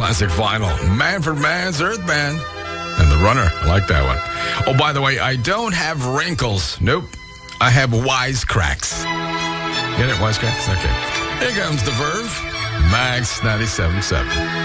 classic vinyl. Manfred Mann's Earth Band. And The Runner. I like that one. Oh, by the way, I don't have wrinkles. Nope. I have wisecracks. Get it, wisecracks? Okay. Here comes the Verve. Max 97.7.